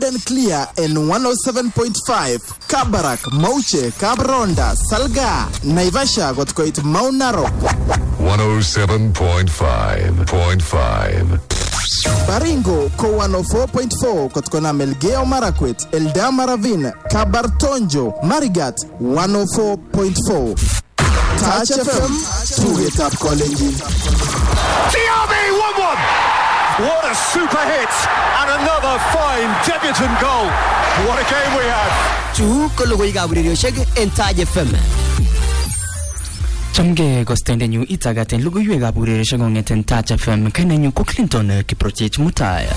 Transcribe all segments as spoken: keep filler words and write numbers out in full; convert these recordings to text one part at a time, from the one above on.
and clear in one oh seven point five. Kabarak, Mauche, Kabronda, Salga, Naivasha got quite Mount Narok. one oh seven point five point five. Baringo, Ko one oh four point four, Kotkona Melgeo Marakwet, Eldama Ravine, Kabartonjo, Marigat, one oh four point four. Touch F M, two it up calling you. D R B one one! What a super hit! And another fine debutant goal. What a game we have. Two Kologoy Gabriel Sheg and Touch F M. Chamge Gostende New Itagaten Luguy Gabriel Shagong and Touch F M. Can you cook Clinton Kiprotich Mutaya?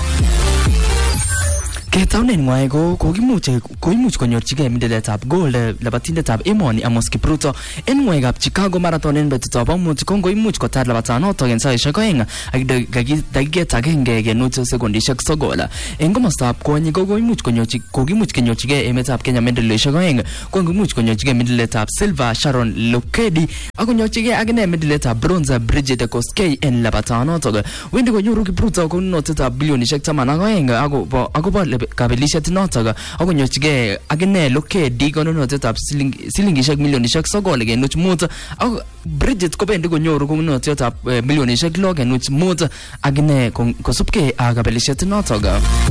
Ketaune ngwaego kogimuche koimuch konyorchige mideletab goal labatindetab emoni Amos Kipruto en ngwaegab Chicago Marathon en betutap amut kongoimuch kotar labatanoto en saishek oeng ak dakiket agenge kenuch sekondishek sogol. En komostab kwony kogoimuch konyorchi kogimuch kenyorchige emetab Kenya mideleishek oeng kongoimuch konyorchige mideletab Silver Sharon Lokedi ak konyorchige agine mideletab Bronze Bridget Koskei en labatanoto. Wendi konyoru Kipruto konunotetab bilionishek taman ak oeng agobo agobo kabelishet notok akonyorchige agine Lokedi konunotetab silingishek milionishek sogol kenuch mut ak Bridget kobendi konyoru konunotetab milionishek lo kenuch mut agine kosubke ak kabelishet notok.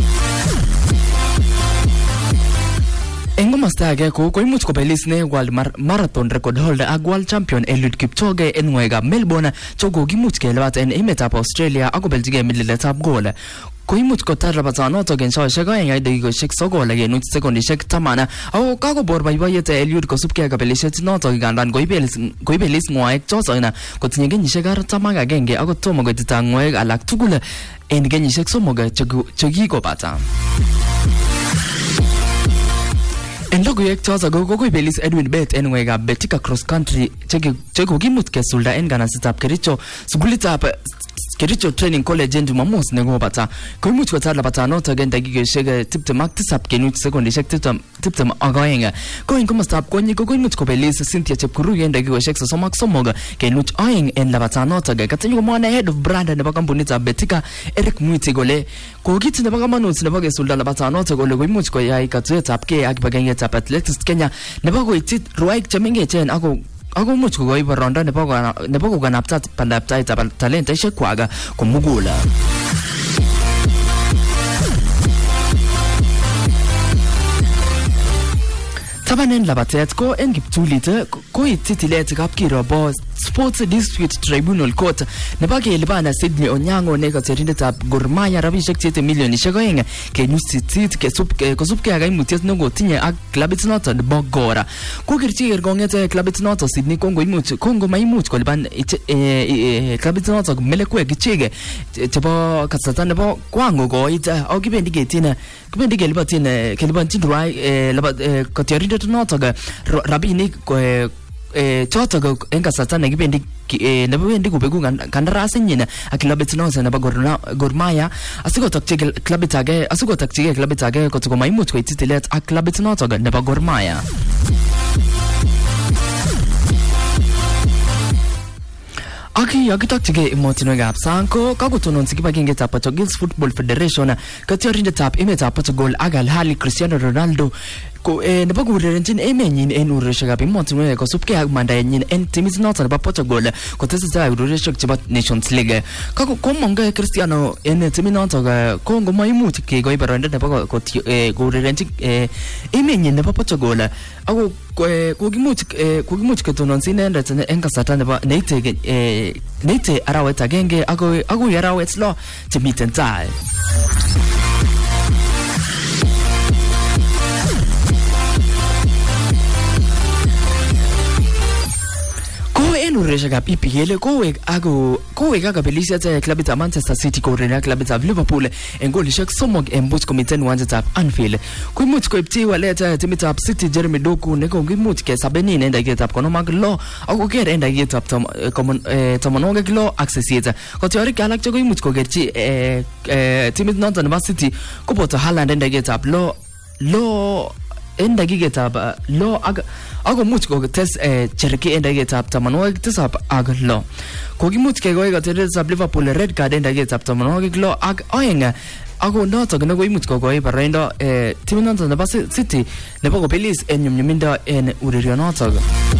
En komasta age ko koimuch kobelis ne World Mar Marathon record holder ak World Champion Eliud Kipchoge en ngwaegab Melbourne chogo gimuch kelebat en emetab Australia akobeljige mideletab goal. Koimuch kotar labatanoto en saishek oeng ak dakikoshek sogol kenuch sekondishek taman ako kakobor boiboiyet Eliud kosubke ak kabelishet notok kandan koibelis ngwaek chotok kotinye kenyishek artam ak agenge ako tomo koitita ngwaek alak tugul en kenyishek somok chekikobata. En logoiwek chotok ko koibelis Edwin Bett en ngwaekab Betika Cross Country chekokimut kesulda en kanasitab Kericho sukulitab Kericho Training College en Jumamos nekobata koimuch kotar labatanoto en dakikoshek tiptem ak tisab kenuch sekondishek tiptem ak oeng. Ko en komostab kwony ko koimuch kobelis Cynthia Chepkurui en dakikoshek sosom ak somok kenuch oeng en labatanoto. Katinyo komwone head of brand nebo kampunitab Betika Eric Mwiti kole ko kit nebo kamanut nebo kesulda labatanoto kole koimuch koyai katuyetab ke ak kibagengetab Athletics Kenya nebo koityi rwaik chemengechen ako ako much kogoib borondo nebo nebo koganapta pandaptaitab talentaishek kwak komugul. Tabanen labatet ko en kiptulit ko ititilet kapkirobo Sports Dispute Tribunal Court nebo kelibana Sydney Onyango ne katerindetab Gor Mahia rabishek chete milionishek oeng kenuch sisit kosubke ak kaimutiet nekotinye ak klabit noto nebo Gor. Kokirchi kerkong'et klabit noto Sydney kongo imuch kongo maimuch koliban klabit noto melekwek ichege chebo kasarta nebo kwango koit ak kibendi ketin kibendi kelibatin kelibanchin ruai katerindet noto rabinik eh chotok en kasarta nekibendi nebo bendi kubegu kandarasnyin ak klabit noto nebo Gor Mahia asikotokyi klabit age asikotokyi klabit age kotko maimuch koityi tilet ak klabit noto nebo Gor Mahia. Aki yakitokchige emotinwekab sang ko kakotononsi kibagengetab Portuguese Football Federation katiorindetab emetab Portugal ak Al Ahly Cristiano Ronaldo ko eh nebo kurerenjin emenyin en urerioshekab emotinwek kosubke ak mandaenyin en timit noto nebo Portugal kotesetai urerioshek chebo Nations League. Kako komonge Cristiano en timit noto ko ngomaimuch kegoi boroindo nebo kurerenjin emenyin nebo Portugal ako kokimuch kokimuch ketononsi inendet en kasarta nebo neite neite arawet agenge ako ako arawet lo chemiten tai. En urerioshekab E P L kowek ako kowek ak kabelishet klabitab Manchester City korene ak klabitab Liverpool en golishek somok en buch komiten uwanjetab Anfield. Koimuch koipchi walet timitab City Jeremy Doku nekokimuch kesabenin en dakiketab konom ak lo ak koker en dakiketab tamanwogik lo ak sisit. Kotiorik alak chekoimuch kokerchi timit noton nebo City koboto Haaland en dakiketab lo lo en dakiketab lo ak ako much kotes cherki en dakiketab tamanwogik tisab ak lo. Kokimuch kekoi katerindetab Liverpool red card en dakiketab tamanwogik lo ak oeng ako notok ne koimuch kokoi baraindo eh, timit notok nebo City nebo kobelis en nyumnyumindo en urerionotok.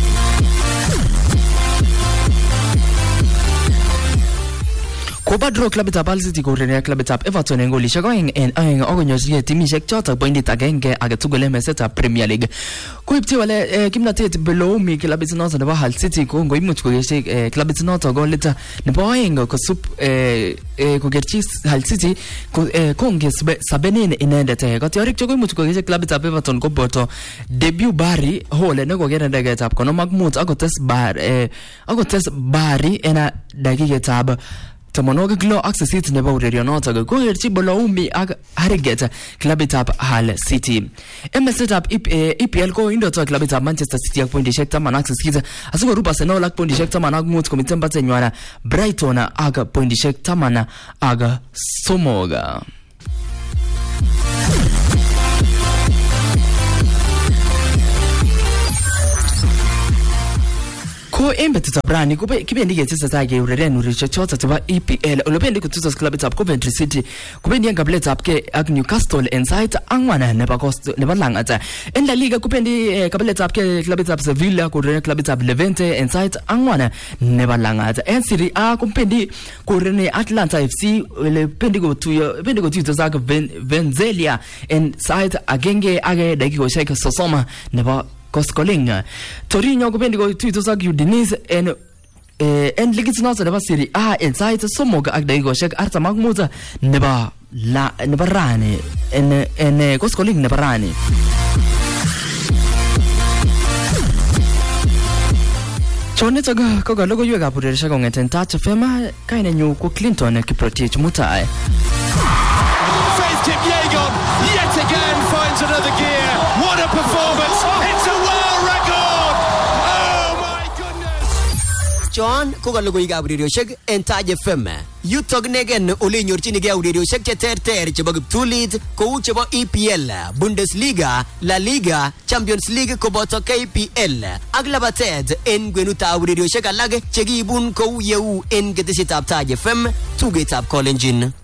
Kobadro klabit ab Hull City kourereni klabit ab Everton en golishek oeng en oeng akonyorchigei timishek chotok pointit agenge age tugul en meset ab Premier League. Koipchi wale eh, kimnatet Beloumi klabit notok nebo Hull City ko ngoimuch kokerchi eh, klabit notok golit nebo oeng kosup eh, eh, kokerchi Hull City ko eh, kongesbe sabenen inendet eh, katiorik che koimuch kokerchi klabit ab Everton koboto debut Barry Hall ne koker ndaget ab konom ak mut akotes bar eh, akotes Barry en dakiket ab tamonwogik lo ak sisit nebo urerionotok kokerchi Beloumi ak Harrogate klabit ab Hull City. En meset ab E P L ko indoto klabit ab Manchester City ak pointishek taman ak sisit asikorup Arsenal ak pointishek taman ak mut komiten batenywan Brighton ak pointishek taman ak somok. Ko en betut ab rani kibendi ketesetai keureren urerioshek chotok chebo E P L olebendi kotuitos klabit ab Coventry City kobendi en kabiletab ke ak Newcastle en sait ang'wan nebo nebo lang'at. En La Liga kobendi kabiletab ke klabit ab Sevilla koureren klabit ab Levante en sait ang'wan nebo lang'at. En Serie A kobendi koureren Atlanta F C olebendi kotuyo bendi kotuitos ak Venezia en sait agenge ak dakikoshek sosom nebo Koskoling. Torino kobendi kotuitos ak Udinese en eh, en ligit notok nebo Serie A en sait somok ak dakikoshek artam ak mut nebo la nebo rani en en Koskoling nebo rani. Chonitok ko logoiwek ab urerioshek kong'eten Touch F M. Kainenyu ko Clinton Kiprotich Mutai. Faith Kipyegon yet again finds another gear. What a performance! It's a world record! Oh my goodness! John ko logoiwek ab urerioshek en Touch F M. Yutok negen ole nyorchinigei urerioshek che terter chebo kiptulit kou chebo E P L, Bundesliga, La Liga, Champions League koboto K P L ak labatet en kwenutab urerioshek alak chekiibun kou yeu en ketesietab Touch F M tugetab Kolenjin.